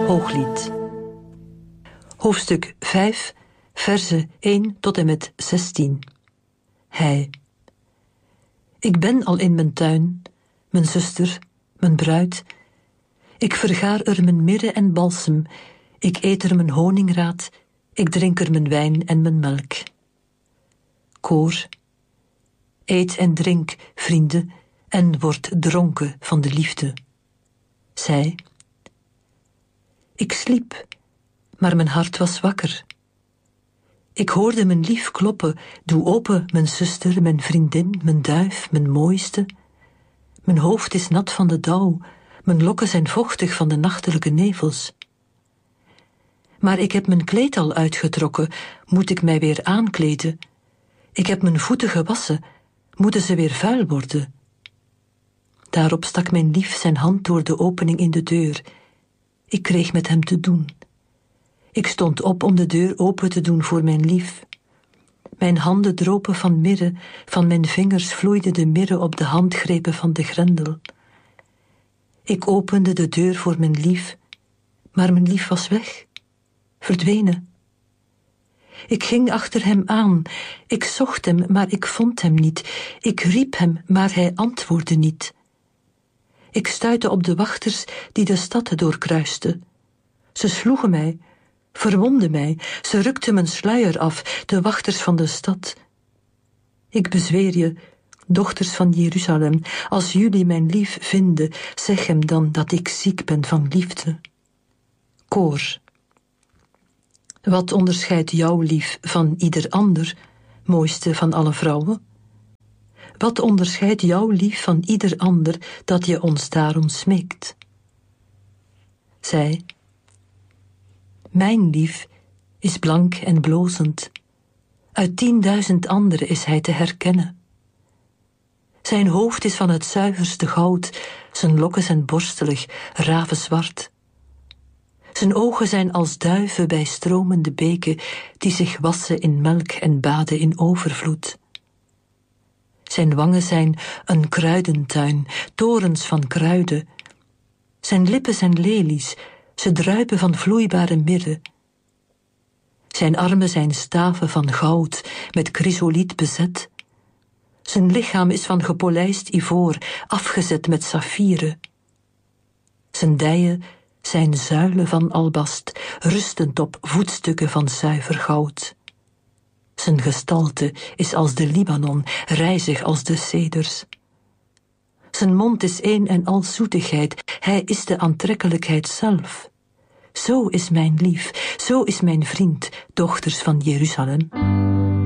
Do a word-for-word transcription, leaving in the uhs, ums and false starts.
Hooglied. Hoofdstuk vijf, verzen één tot en met zestien. Hij. Ik ben al in mijn tuin, mijn zuster, mijn bruid. Ik vergaar er mijn mirre en balsem, ik eet er mijn honingraad, ik drink er mijn wijn en mijn melk. Koor. Eet en drink, vrienden, en word dronken van de liefde. Zij. Ik sliep, maar mijn hart was wakker. Ik hoorde mijn lief kloppen, doe open, mijn zuster, mijn vriendin, mijn duif, mijn mooiste. Mijn hoofd is nat van de dauw, mijn lokken zijn vochtig van de nachtelijke nevels. Maar ik heb mijn kleed al uitgetrokken, moet ik mij weer aankleden? Ik heb mijn voeten gewassen, moeten ze weer vuil worden? Daarop stak mijn lief zijn hand door de opening in de deur. Ik kreeg met hem te doen. Ik stond op om de deur open te doen voor mijn lief. Mijn handen dropen van mirre, van mijn vingers vloeide de mirre op de handgrepen van de grendel. Ik opende de deur voor mijn lief, maar mijn lief was weg, verdwenen. Ik ging achter hem aan, ik zocht hem, maar ik vond hem niet. Ik riep hem, maar hij antwoordde niet. Ik stuitte op de wachters die de stad doorkruisten. Ze sloegen mij, verwonden mij, ze rukten mijn sluier af, de wachters van de stad. Ik bezweer je, dochters van Jeruzalem, als jullie mijn lief vinden, zeg hem dan dat ik ziek ben van liefde. Koor. Wat onderscheidt jouw lief van ieder ander, mooiste van alle vrouwen? Wat onderscheidt jouw lief van ieder ander dat je ons daarom smeekt? Zij. Mijn lief is blank en blozend. Uit tienduizend anderen is hij te herkennen. Zijn hoofd is van het zuiverste goud, zijn lokken zijn borstelig, ravenzwart. Zijn ogen zijn als duiven bij stromende beken, die zich wassen in melk en baden in overvloed. Zijn wangen zijn een kruidentuin, torens van kruiden. Zijn lippen zijn lelies, ze druipen van vloeibare mirre. Zijn armen zijn staven van goud, met chrysoliet bezet. Zijn lichaam is van gepolijst ivoor, afgezet met saffieren. Zijn dijen zijn zuilen van albast, rustend op voetstukken van zuiver goud. Zijn gestalte is als de Libanon, rijzig als de ceders. Zijn mond is één en al zoetigheid, hij is de aantrekkelijkheid zelf. Zo is mijn lief, zo is mijn vriend, dochters van Jeruzalem.